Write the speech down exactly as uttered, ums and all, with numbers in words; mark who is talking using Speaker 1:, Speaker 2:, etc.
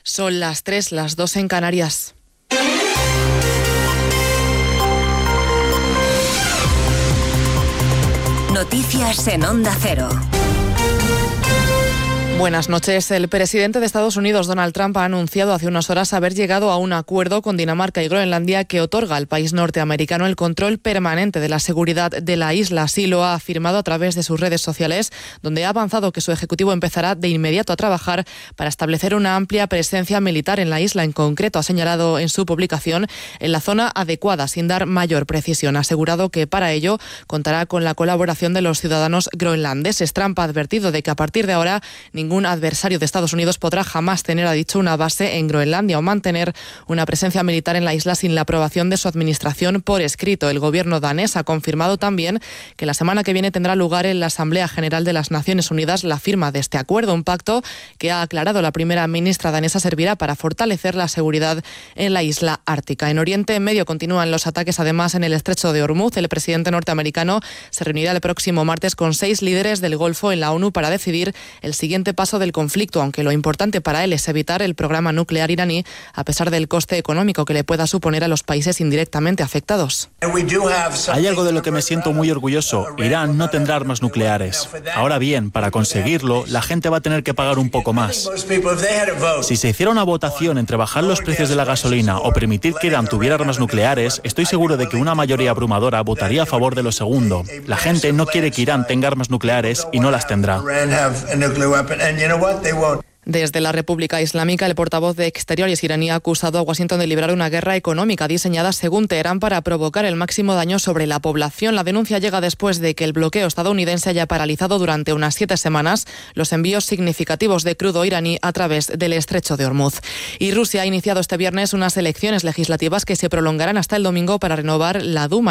Speaker 1: Son las tres, las dos en Canarias.
Speaker 2: Noticias en Onda Cero.
Speaker 1: Buenas noches. El presidente de Estados Unidos, Donald Trump, ha anunciado hace unas horas haber llegado a un acuerdo con Dinamarca y Groenlandia que otorga al país norteamericano el control permanente de la seguridad de la isla. Así lo ha afirmado a través de sus redes sociales, donde ha avanzado que su ejecutivo empezará de inmediato a trabajar para establecer una amplia presencia militar en la isla. En concreto, ha señalado en su publicación en la zona adecuada, sin dar mayor precisión. Ha asegurado que para ello contará con la colaboración de los ciudadanos groenlandeses. Trump ha advertido de que a partir de ahora ningún adversario de Estados Unidos podrá jamás tener, ha dicho, una base en Groenlandia o mantener una presencia militar en la isla sin la aprobación de su administración por escrito. El gobierno danés ha confirmado también que la semana que viene tendrá lugar en la Asamblea General de las Naciones Unidas la firma de este acuerdo, un pacto que ha aclarado la primera ministra danesa servirá para fortalecer la seguridad en la isla ártica. En Oriente Medio continúan los ataques, además, en el estrecho de Hormuz. El presidente norteamericano se reunirá el próximo martes con seis líderes del Golfo en la ONU para decidir el siguiente paso del conflicto, aunque lo importante para él es evitar el programa nuclear iraní, a pesar del coste económico que le pueda suponer a los países indirectamente afectados.
Speaker 3: Hay algo de lo que me siento muy orgulloso. Irán no tendrá armas nucleares. Ahora bien, para conseguirlo, la gente va a tener que pagar un poco más. Si se hiciera una votación entre bajar los precios de la gasolina o permitir que Irán tuviera armas nucleares, estoy seguro de que una mayoría abrumadora votaría a favor de lo segundo. La gente no quiere que Irán tenga armas nucleares y no las tendrá.
Speaker 1: Desde la República Islámica, el portavoz de Exteriores iraní ha acusado a Washington de librar una guerra económica diseñada, según Teherán, para provocar el máximo daño sobre la población. La denuncia llega después de que el bloqueo estadounidense haya paralizado durante unas siete semanas los envíos significativos de crudo iraní a través del estrecho de Hormuz. Y Rusia ha iniciado este viernes unas elecciones legislativas que se prolongarán hasta el domingo para renovar la Duma.